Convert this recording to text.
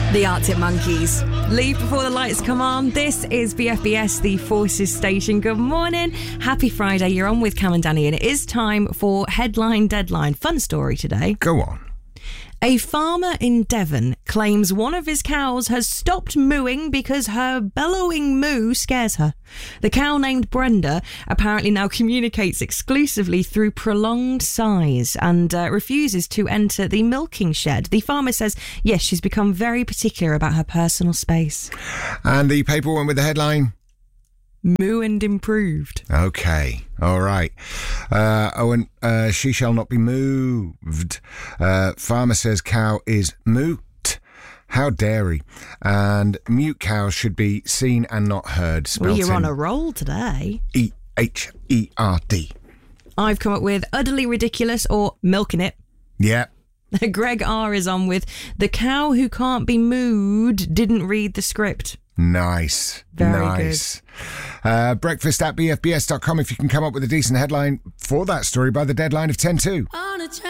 The Arctic Monkeys. Leave before the lights come on. This is BFBS, the Forces Station. Good morning. Happy Friday. You're on with Cam and Danny, and it is time for Headline Deadline. Fun story today. Go on. A farmer in Devon claims one of his cows has stopped mooing because her bellowing moo scares her. The cow, named Brenda, apparently now communicates exclusively through prolonged sighs and refuses to enter the milking shed. The farmer says, yes, she's become very particular about her personal space. And the paper went with the headline? Moo and improved. Okay, all right. Owen, she shall not be moved. Farmer says cow is moot. How dare he? And mute cows should be seen and not heard. Well, you're on a roll today. EHERD. I've come up with utterly ridiculous or milking it. Yeah. Greg R is on with the cow who can't be mooed didn't read the script. Nice. Very nice. Breakfast at bfbs.com if you can come up with a decent headline for that story by the deadline of 10 to.